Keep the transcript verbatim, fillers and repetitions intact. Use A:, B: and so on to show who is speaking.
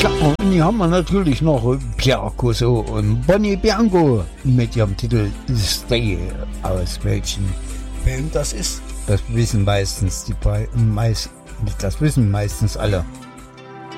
A: Klar, und hier haben wir natürlich noch Pierre Cosso und Bonnie Bianco mit ihrem Titel Stay. Aus welchen
B: Film das ist?
A: Das wissen meistens die meist, das wissen meistens alle.